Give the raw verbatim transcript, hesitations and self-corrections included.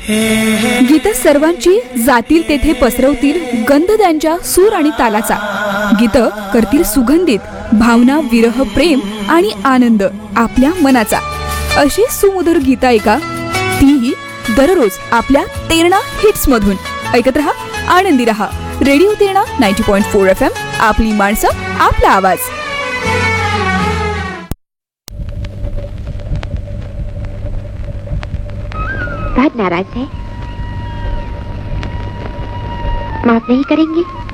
गीत सर्वांची जातील तेथे पसरवतील गंध त्यांच्या सूर आणि तालाचा. गीत करतील सुगंधित भावना, विरह, प्रेम आणि आनंद आपल्या मनाचा. अशी सुमधुर गीता ऐका, तीही दररोज आपल्या तेरणा हिट्स मधून. ऐकत रहा, आनंदी रहा. Radio Terna ninety point four F M, आपली माणसं, आपला आवाज. बहुत नाराज है, माफ नहीं करेंगे?